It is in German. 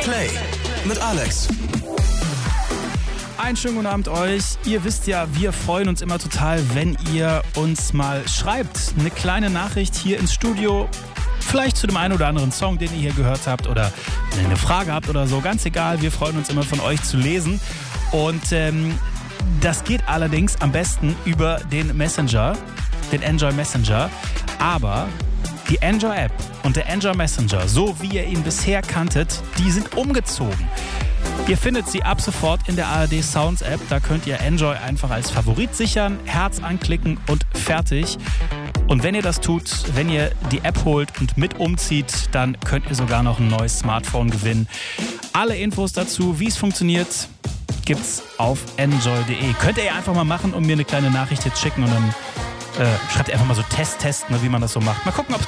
Play mit Alex. Einen schönen guten Abend euch. Ihr wisst ja, wir freuen uns immer total, wenn ihr uns mal schreibt. Eine kleine Nachricht hier ins Studio. Vielleicht zu dem einen oder anderen Song, den ihr hier gehört habt, oder wenn ihr eine Frage habt oder so. Ganz egal, wir freuen uns immer von euch zu lesen. Und das geht allerdings am besten über den Messenger, den Enjoy Messenger. Aber die Enjoy App und der Enjoy Messenger, so wie ihr ihn bisher kanntet, die sind umgezogen. Ihr findet sie ab sofort in der ARD Sounds App. Da könnt ihr Enjoy einfach als Favorit sichern, Herz anklicken und fertig. Und wenn ihr das tut, wenn ihr die App holt und mit umzieht, dann könnt ihr sogar noch ein neues Smartphone gewinnen. Alle Infos dazu, wie es funktioniert, gibt's auf enjoy.de. Könnt ihr einfach mal machen und mir eine kleine Nachricht jetzt schicken und dann schreibt ihr einfach mal so Test, wie man das so macht. Mal gucken, ob